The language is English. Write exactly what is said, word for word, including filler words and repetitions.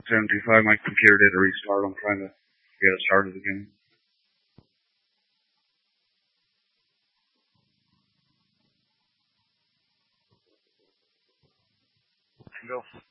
seventy-five. My computer did a restart. I'm trying to get it started again. Go.